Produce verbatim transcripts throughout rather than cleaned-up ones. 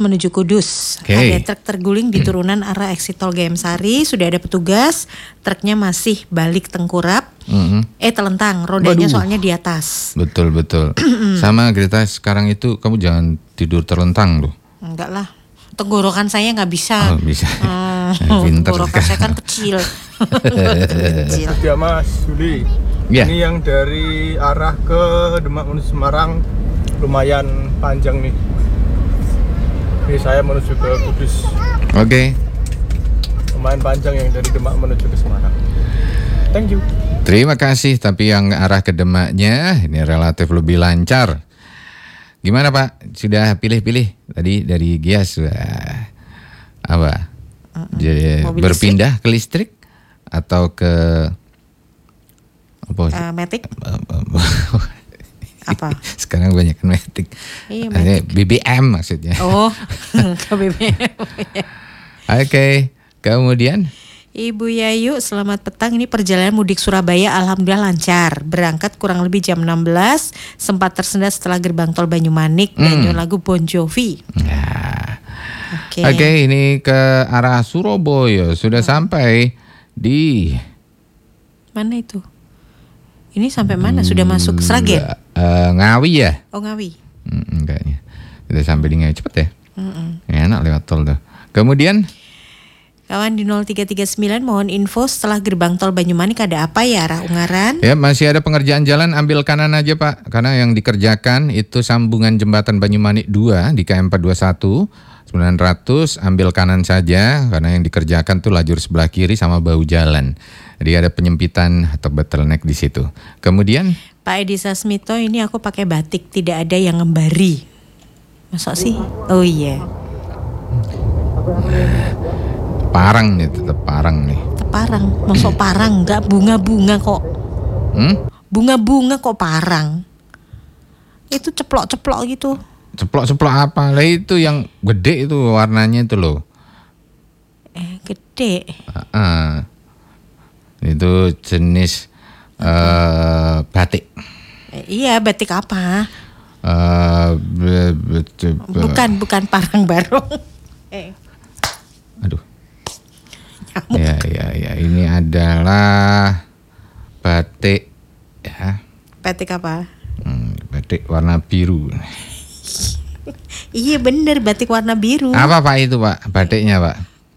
menuju Kudus. Okay. Ada truk terguling di turunan arah exit tol G M Sari. Sudah ada petugas. Truknya masih balik tengkurap. Mm-hmm. Eh telentang, rodanya Waduh. soalnya di atas. Betul betul. Sama Greta, sekarang itu kamu jangan tidur terlentang loh. Enggak lah, tenggorokan saya nggak bisa. Oh bisa. Oh, tenggorokan saya kan kecil. kecil. Ya Mas Juli. Yeah. Ini yang dari arah ke Demak menuju Semarang lumayan panjang nih. Ini saya menuju ke Kudus. Oke. Okay. Lumayan panjang yang dari Demak menuju ke Semarang. Thank you. Terima kasih, tapi yang arah ke Demaknya ini relatif lebih lancar. Gimana Pak? Sudah pilih-pilih tadi dari Gias sudah apa? Uh-uh. Jadi berpindah listrik? ke listrik atau ke apa? Uh, Matic? Apa? Sekarang banyak kan Matic. Iya, Matic. B B M maksudnya. Oh, ke B B M. Oke, okay. Kemudian? Ibu Yayu, selamat petang. Ini perjalanan mudik Surabaya alhamdulillah lancar. Berangkat kurang lebih jam enam belas, sempat tersendat setelah gerbang tol Banyumanik. Dan hmm. lagu Bon Jovi. Ya. Oke, okay. okay, ini ke arah Surabaya. Sudah hmm. sampai di mana itu? Ini sampai mana? Sudah masuk Sragen? Uh, Ngawi ya? Oh Ngawi. Hmm, kayaknya. Sudah sampai di Ngawi, cepet ya? Hmm. Enak lewat tol tuh. Kemudian? Kawan di nol tiga tiga sembilan mohon info setelah gerbang tol Banyumanik ada apa ya arah Ungaran? Ya masih ada pengerjaan jalan, ambil kanan aja Pak. Karena yang dikerjakan itu sambungan jembatan Banyumanik dua di K M empat dua satu sembilan ratus, ambil kanan saja karena yang dikerjakan tuh lajur sebelah kiri sama bahu jalan. Jadi ada penyempitan atau bottleneck di situ. Kemudian Pak Edi Sasmito, ini aku pakai batik tidak ada yang ngembari. Masa sih? Oh iya. Parang nih, tetap parang nih. Parang, masuk parang, nggak bunga-bunga kok. Hmm? Bunga-bunga kok parang. Itu ceplok-ceplok gitu. Ceplok-ceplok apa? Lah itu yang gede itu warnanya itu loh. Eh, gede. Uh-uh. Itu jenis uh, batik. Eh, iya, batik apa? Uh, be- be- be- bukan, bukan parang barong. Eh. Aduh. Ya, ya, ya. Ini adalah batik, ya. Batik apa? Hmm, batik warna biru. Iya bener, batik warna biru. Apa Pak itu Pak? Batiknya Pak?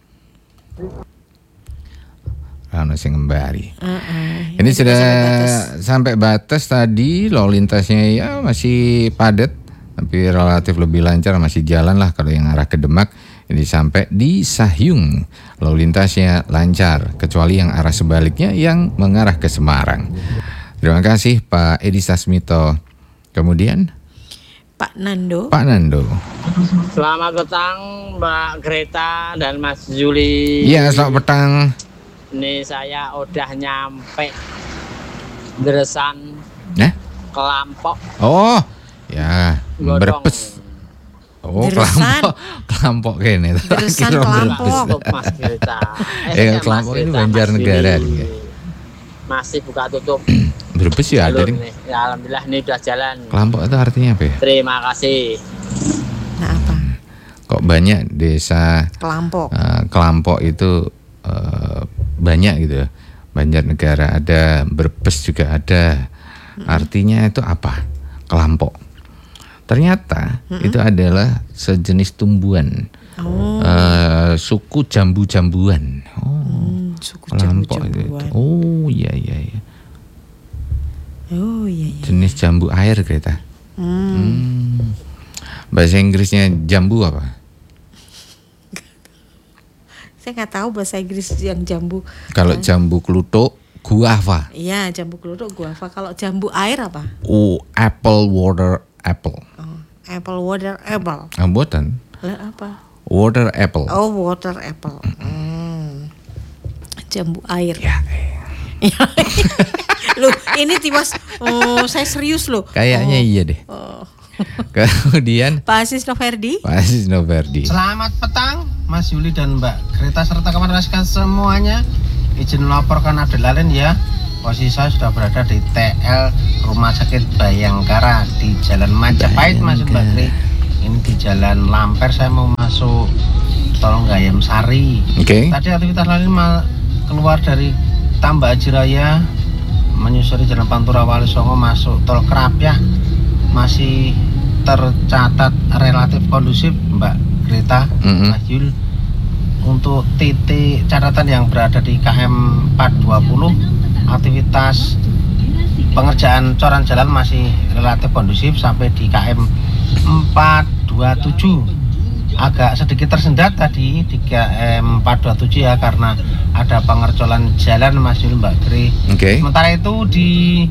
Rano sing ngembari. Uh-uh. Ini sudah sampai batas. sampai batas tadi, lalu lintasnya ya masih padat, tapi relatif lebih lancar, masih jalan lah kalau yang arah ke Demak. Ini sampai di Sahyung, lalu lintasnya lancar, kecuali yang arah sebaliknya yang mengarah ke Semarang. Terima kasih Pak Edi Sasmito. Kemudian Pak Nando. Pak Nando. Selamat petang Mbak Greta dan Mas Juli. Iya, selamat petang. Ini saya udah nyampe Dresan. Nah? Kelampok. Oh, ya, Brebes. Oh, Kelampok, Kelampok kayaknya. Dresan Kelampok. Mas Greta. Eh, Kelampok ini Banjarnegara. Masih buka tutup. Brebes ya ada nih. Ya alhamdulillah ini udah jalan. Kelampok itu artinya apa ya? Terima kasih. Nah apa? Kok banyak desa Kelampok. Uh, Kelampok itu uh, banyak gitu ya. Banjarnegara ada, Brebes juga ada. Hmm. Artinya itu apa? Kelampok. Ternyata hmm. itu adalah sejenis tumbuhan. Oh. Uh, suku jambu-jambuan. Oh. Hmm, suku Kelampok jambu-jambuan. Itu. Oh iya iya iya. Oh iya, iya. Jenis jambu air Greta. Hmm. Hmm. Bahasa Inggrisnya jambu apa? Saya nggak tahu bahasa Inggris yang jambu. Kalau nah. jambu kluthuk guava. Iya, jambu kluthuk guava. Kalau jambu air apa? Oh, apple water apple. Oh, apple water apple. Ambutan. Lah apa? Water apple. Oh, water apple. Hmm. Jambu air. Ya. Loh, ini tiwas, oh, saya serius loh. Kayaknya oh. iya deh. Oh. Kemudian Pak Asis Noverdi. Pak Asis Noverdi. Selamat petang Mas Yuli dan Mbak Greta serta kawan-kawan semuanya. Izin melaporkan ada lalin ya. Posisi saya sudah berada di T L Rumah Sakit Bayangkara di Jalan Majapahit Mas Mbak Gre. Ini di Jalan Lamper, saya mau masuk tol Gayam Sari. Oke. Tadi aktivitas lain ma- keluar dari Tambak Haji Raya menyusuri Jalan Pantura Wali Songo masuk tol Kerapia masih tercatat relatif kondusif, Mbak Greta, Mm-mm. Mas Yul. Untuk titik catatan yang berada di K M empat dua puluh, aktivitas pengerjaan coran jalan masih relatif kondusif sampai di K M empat dua tujuh. Agak sedikit tersendat tadi di K M empat dua tujuh ya, karena ada pengercolan jalan, Mas Yul, Mbak Gri. Oke. Sementara itu di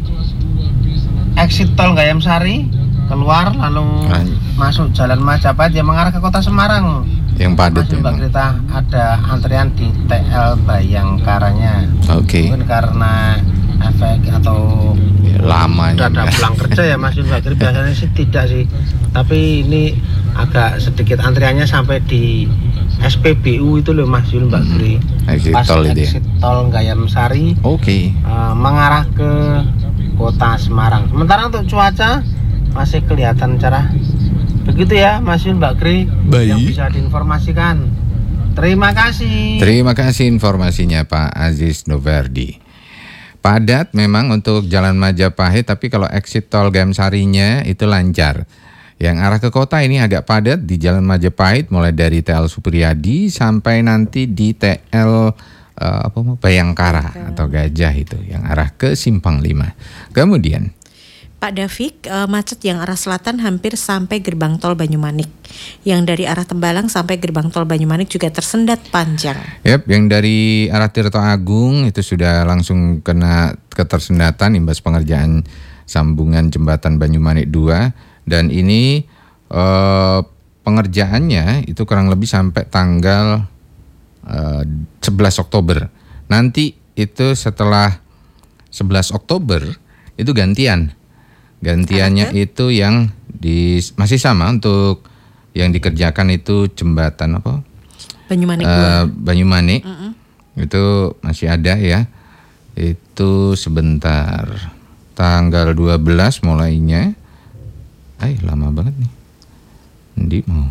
exit tol Gayam Sari keluar lalu Ah. masuk Jalan Majapahit yang mengarah ke Kota Semarang. Yang padat Mas Yul, Mbak memang. Grita, ada antrian di T L Bayangkaranya. Oke. Mungkin karena efek atau Ya, lama udah ada juga. pulang kerja ya Mas Yul, Mbak Gri. Biasanya sih tidak sih, tapi ini agak sedikit antriannya sampai di S P B U itu loh Mas Yul, Mbak Gri. Exit Pas tol itu ya. exit tol Gayam Sari Oke. eh, mengarah ke Kota Semarang. Sementara untuk cuaca masih kelihatan cerah. Begitu ya Mas Yul, Mbak Gri, Baik. yang bisa diinformasikan. Terima kasih. Terima kasih informasinya Pak Aziz Noverdi. Padat memang untuk Jalan Majapahit, tapi kalau exit tol Gayam Sarinya itu lancar. Yang arah ke kota ini agak padat di Jalan Majapahit, mulai dari T L Supriyadi sampai nanti di T L eh, apa mau Bayangkara atau Gajah itu yang arah ke Simpang lima. Kemudian Pak Davik, eh, macet yang arah selatan hampir sampai gerbang tol Banyumanik. Yang dari arah Tembalang sampai gerbang tol Banyumanik juga tersendat panjang. Yap, yang dari arah Tirto Agung itu sudah langsung kena ketersendatan imbas pengerjaan sambungan jembatan Banyumanik dua, dan ini eh, pengerjaannya itu kurang lebih sampai tanggal eh, sebelas Oktober. Nanti itu setelah sebelas Oktober itu gantian. Gantiannya itu yang di masih sama untuk yang dikerjakan itu jembatan apa? Banyumanik Eh, dua. Banyumanik itu masih ada ya. Itu sebentar tanggal dua belas mulainya. Ay, lama banget nih. Ndi mau.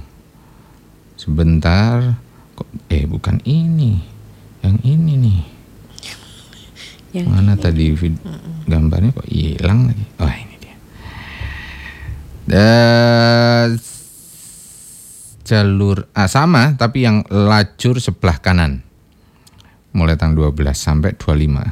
Sebentar kok eh bukan ini. Yang ini nih. Yang Mana tadi vid- gambarnya kok hilang lagi. Oh, ini dia. Dan jalur ah, sama tapi yang lajur sebelah kanan mulai tanggal dua belas sampai dua puluh lima.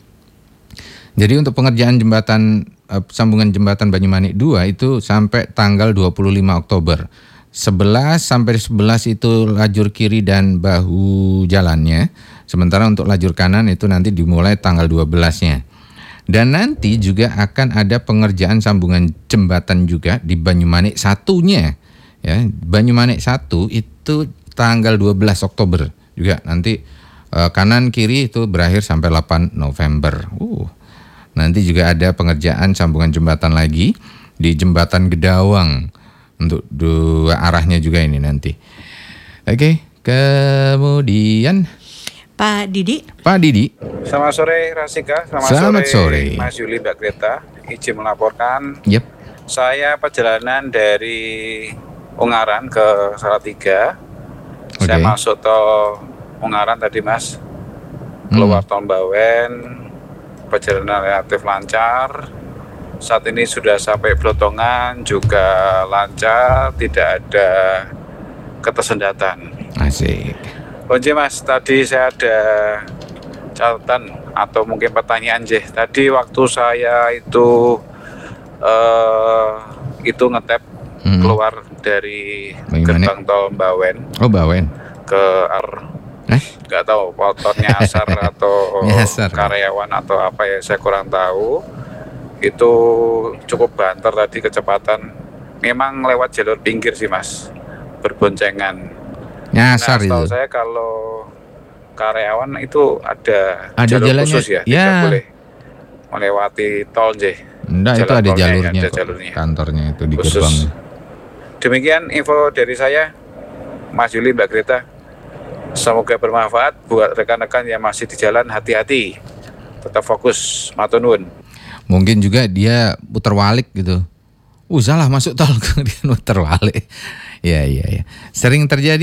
Jadi untuk pengerjaan jembatan eh, sambungan jembatan Banyumanik dua itu sampai tanggal dua puluh lima Oktober. sebelas sampai sebelas itu lajur kiri dan bahu jalannya. Sementara untuk lajur kanan itu nanti dimulai tanggal dua belasnya. Dan nanti juga akan ada pengerjaan sambungan jembatan juga di Banyumanik satunya. Ya, Banyumanik satu itu tanggal dua belas Oktober juga nanti eh, kanan kiri itu berakhir sampai delapan November. Uh. Nanti juga ada pengerjaan sambungan jembatan lagi di Jembatan Gedawang untuk dua arahnya juga ini nanti. Oke, kemudian Pak Didi, Pak Didi. Selamat sore Rasika, selamat, Selamat sore, sore. Mas Yuli, Mbak Greta. Izin melaporkan, Yep. saya perjalanan dari Ungaran ke Salatiga. Saya Oke. masuk tol Ungaran tadi Mas, keluar tol Bawen, perjalanan relatif lancar. Saat ini sudah sampai Blotongan juga lancar, tidak ada ketersendatan. Asik. Oke Mas, tadi saya ada catatan atau mungkin pertanyaan Jeh. Tadi waktu saya itu eh itu ngetap Hmm. keluar dari Bagaimana? gerbang tol Bawen Oh, Bawen. ke ar Eh? nggak tahu motor nyasar atau Nyasar. karyawan atau apa ya, saya kurang tahu. Itu cukup banter tadi kecepatan. Memang lewat jalur pinggir sih Mas, berboncengan. Nyasar Nah, setahu itu. saya kalau karyawan itu ada, Ada jalur jalannya, khusus ya, ya. tidak boleh melewati tol J. Enggak, itu Jalan ada tolnya, jalurnya ada kok. jalurnya. Kantornya itu di Khusus. gerbang. Demikian info dari saya, Mas Yuli, Mbak Greta. Semoga bermanfaat buat rekan-rekan yang masih di jalan, hati-hati. Tetap fokus, matur nuwun. Mungkin juga dia putar balik gitu. Uh, salah masuk tol, kemudian putar balik. Ya, iya, ya. Sering terjadi.